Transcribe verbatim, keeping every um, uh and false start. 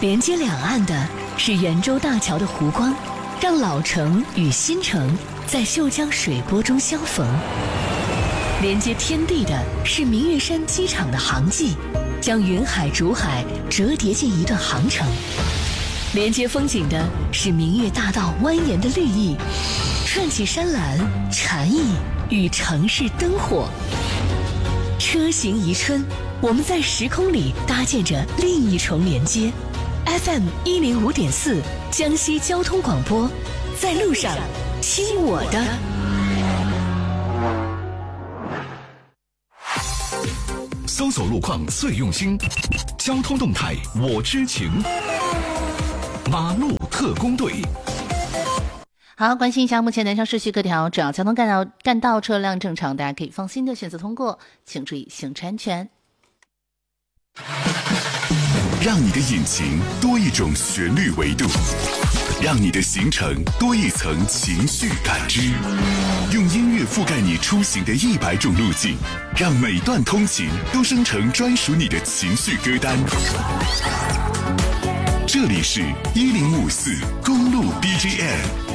连接两岸的是圆洲大桥的湖光，让老城与新城在秀江水波中相逢；连接天地的是明月山机场的航迹，将云海竹海折叠进一段航程；连接风景的是明月大道蜿蜒的绿意，串起山岚、禅意与城市灯火。车行宜春，我们在时空里搭建着另一重连接。F M 一零五点四，江西交通广播，在路上，听我的。 搜索路况最用心，交通动态我知情。马路特工队。 好，关心一下目前南昌市区各条主要交通干道干道车辆正常，大家可以放心的选择通过，请注意行车安全。 让你的引擎多一种旋律维度，让你的行程多一层情绪感知，用音乐覆盖你出行的一百种路径，让每段通勤都生成专属你的情绪歌单。这里是一零五四公路 B G M。